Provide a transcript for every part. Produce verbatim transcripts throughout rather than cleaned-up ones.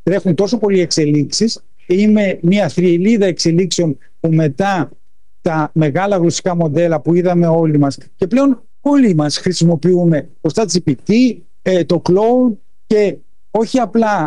τρέχουν τόσο πολλοί εξελίξεις. Είμαι μια θρυλίδα εξελίξεων που μετά τα μεγάλα γλωσσικά μοντέλα που είδαμε όλοι μας και πλέον όλοι μας χρησιμοποιούμε το ChatGPT, το Claude και όχι απλά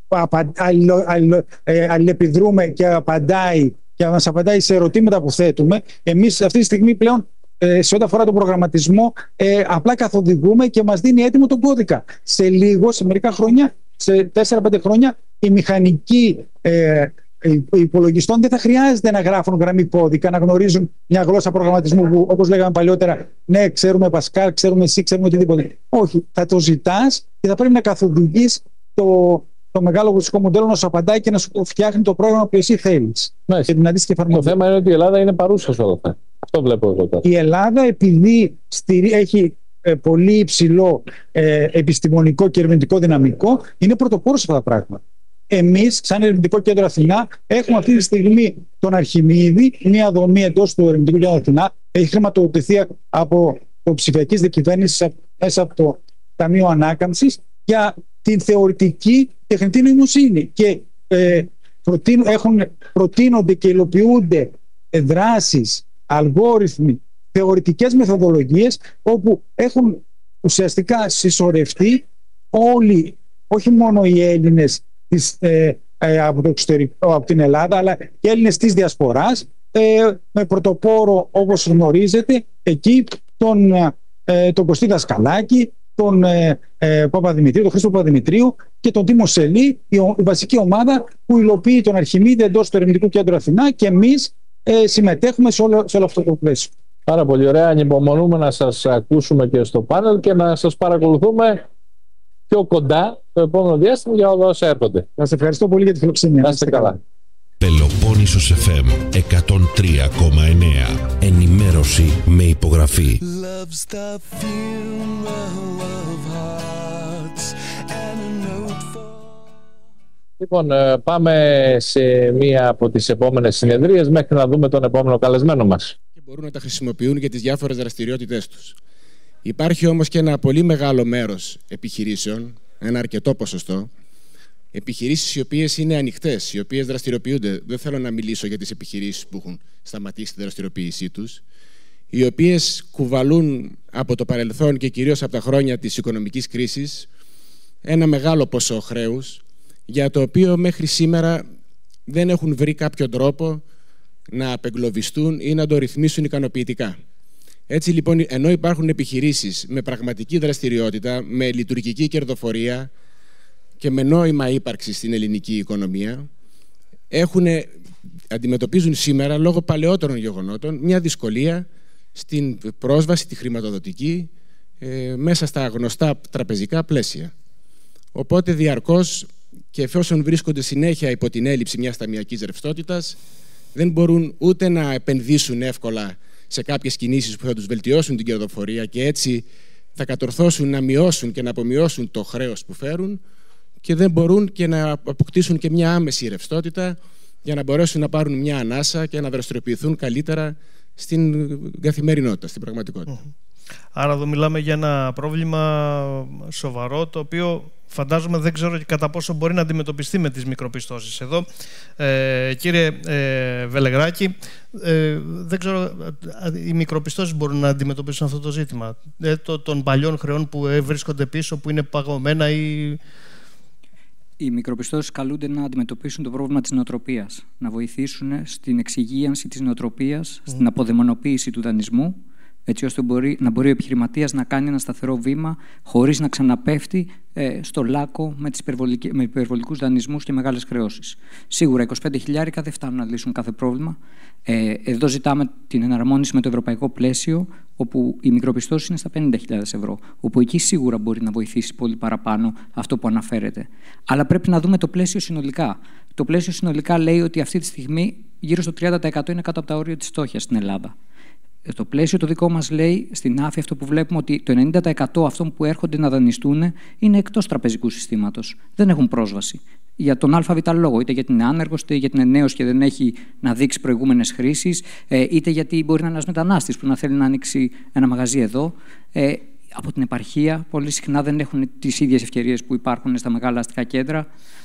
αλληλεπιδρούμε και απαντάει και μας απαντάει σε ερωτήματα που θέτουμε. Εμείς αυτή τη στιγμή πλέον σε ό,τι αφορά τον προγραμματισμό απλά καθοδηγούμε και μας δίνει έτοιμο τον κώδικα. Σε λίγο, σε μερικά χρόνια, σε τέσσερα πέντε χρόνια, η μηχανική υπολογιστών δεν θα χρειάζεται να γράφουν γραμμή κώδικα, να γνωρίζουν μια γλώσσα προγραμματισμού που, όπως λέγαμε παλιότερα, ναι, ξέρουμε Pascal, ξέρουμε C, ξέρουμε οτιδήποτε. Όχι, θα το ζητάς και θα πρέπει να καθοδηγείς το, το μεγάλο γλωσσικό μοντέλο να σου απαντάει και να σου φτιάχνει το πρόγραμμα που εσύ θέλεις. Ναι, και την αντίστοιχη εφαρμογή. Το θέμα είναι ότι η Ελλάδα είναι παρούσα σε όλα αυτά. Αυτό βλέπω εγώ τώρα. Η Ελλάδα, επειδή στηρί, έχει ε, πολύ υψηλό ε, επιστημονικό και ερευνητικό δυναμικό, είναι πρωτοπόρος σε αυτά τα πράγματα. Εμείς, σαν Ερευνητικό Κέντρο Αθηνά, έχουμε αυτή τη στιγμή τον Αρχιμίδη, μια δομή εντός του Ερευνητικού Κέντρου Αθηνά. Έχει χρηματοδοτηθεί από το ψηφιακή διακυβέρνηση μέσα από το Ταμείο Ανάκαμψης για την θεωρητική τεχνητή νοημοσύνη. Και ε, προτείνουν, έχουν, προτείνονται και υλοποιούνται δράσεις, αλγόριθμοι, θεωρητικές μεθοδολογίες, όπου έχουν ουσιαστικά συσσωρευτεί όλοι, όχι μόνο οι Έλληνες της, ε, ε, από το εξωτερικό, από την Ελλάδα, αλλά και Έλληνες της Διασποράς, ε, με πρωτοπόρο, όπως γνωρίζετε, εκεί τον, ε, τον Κωστή Δασκαλάκη, τον ε, ε, Παπαδημητρίου, τον Χρήστο Παπαδημητρίου και τον Τίμο Σελή, η, η βασική ομάδα που υλοποιεί τον Αρχιμίδη εντός του Ερευνητικού Κέντρου Αθηνά, και εμείς ε, συμμετέχουμε σε όλο, σε όλο αυτό το πλαίσιο. Πάρα πολύ ωραία. Ανυπομονούμε να σας ακούσουμε και στο πάνελ και να σας παρακολουθούμε πιο κοντά το επόμενο διάστημα για όλα όσα έρχονται. Σας ευχαριστώ πολύ για τη φιλοξενία. Να είστε καλά. Πελοπόννησος εφ εμ εκατόν τρία κόμμα εννέα. Ενημέρωση με υπογραφή. Λοιπόν, πάμε σε μία από τις επόμενες συνεδρίες μέχρι να δούμε τον επόμενο καλεσμένο μας. Και μπορούν να τα χρησιμοποιούν για τις διάφορες δραστηριότητές τους. Υπάρχει όμως και ένα πολύ μεγάλο μέρος επιχειρήσεων, ένα αρκετό ποσοστό, επιχειρήσεις οι οποίες είναι ανοιχτές, οι οποίες δραστηριοποιούνται. Δεν θέλω να μιλήσω για τις επιχειρήσεις που έχουν σταματήσει τη δραστηριοποίησή τους, οι οποίες κουβαλούν από το παρελθόν και κυρίως από τα χρόνια της οικονομικής κρίσης ένα μεγάλο ποσό χρέους, για το οποίο μέχρι σήμερα δεν έχουν βρει κάποιο τρόπο να απεγκλωβιστούν ή να το ρυθμίσουν ικανοποιητικά. Έτσι λοιπόν, ενώ υπάρχουν επιχειρήσεις με πραγματική δραστηριότητα, με λειτουργική κερδοφορία και με νόημα ύπαρξη στην ελληνική οικονομία, έχουν, αντιμετωπίζουν σήμερα, λόγω παλαιότερων γεγονότων, μια δυσκολία στην πρόσβαση, τη χρηματοδοτική, ε, μέσα στα γνωστά τραπεζικά πλαίσια. Οπότε διαρκώς, και εφόσον βρίσκονται συνέχεια υπό την έλλειψη μιας ταμειακής ρευστότητας, δεν μπορούν ούτε να επενδύσουν εύκολα σε κάποιες κινήσεις που θα τους βελτιώσουν την κερδοφορία και έτσι θα κατορθώσουν να μειώσουν και να απομειώσουν το χρέος που φέρουν, και δεν μπορούν και να αποκτήσουν και μια άμεση ρευστότητα για να μπορέσουν να πάρουν μια ανάσα και να δραστηριοποιηθούν καλύτερα στην καθημερινότητα, στην πραγματικότητα. Άρα εδώ μιλάμε για ένα πρόβλημα σοβαρό, το οποίο φαντάζομαι δεν ξέρω και κατά πόσο μπορεί να αντιμετωπιστεί με τις μικροπιστώσεις. Εδώ, ε, κύριε ε, Βελεγράκη, ε, δεν ξέρω, οι μικροπιστώσεις μπορούν να αντιμετωπίσουν αυτό το ζήτημα ε, το, των παλιών χρεών που ε, βρίσκονται πίσω, που είναι παγωμένα ή... Οι μικροπιστώσεις καλούνται να αντιμετωπίσουν το πρόβλημα της νοοτροπίας, να βοηθήσουν στην εξυγίανση της νοοτροπίας, mm. στην αποδαιμονοποίηση του δανεισμού, έτσι ώστε μπορεί, να μπορεί ο επιχειρηματίας να κάνει ένα σταθερό βήμα χωρίς να ξαναπέφτει ε, στο λάκκο με, τις με υπερβολικούς δανεισμούς και μεγάλες χρεώσεις. Σίγουρα είκοσι πέντε χιλιάρικα δεν φτάνουν να λύσουν κάθε πρόβλημα. Ε, εδώ ζητάμε την εναρμόνιση με το ευρωπαϊκό πλαίσιο, όπου η μικροπιστώση είναι στα πενήντα χιλιάδες ευρώ, όπου εκεί σίγουρα μπορεί να βοηθήσει πολύ παραπάνω αυτό που αναφέρεται. Αλλά πρέπει να δούμε το πλαίσιο συνολικά. Το πλαίσιο συνολικά λέει ότι αυτή τη στιγμή γύρω στο τριάντα τοις εκατό είναι κάτω από τα όρια της φτώχειας στην Ελλάδα. Το πλαίσιο το δικό μας λέει στην άφη αυτό που βλέπουμε, ότι το ενενήντα τοις εκατό αυτών που έρχονται να δανειστούν είναι εκτός τραπεζικού συστήματος. Δεν έχουν πρόσβαση. Για τον ΑΒ λόγο, είτε γιατί είναι άνεργος, είτε γιατί είναι νέος και δεν έχει να δείξει προηγούμενες χρήσεις, είτε γιατί μπορεί να είναι ένας μετανάστης που να θέλει να ανοίξει ένα μαγαζί εδώ. Ε, από την επαρχία, πολύ συχνά δεν έχουν τις ίδιες ευκαιρίες που υπάρχουν στα μεγάλα αστικά κέντρα.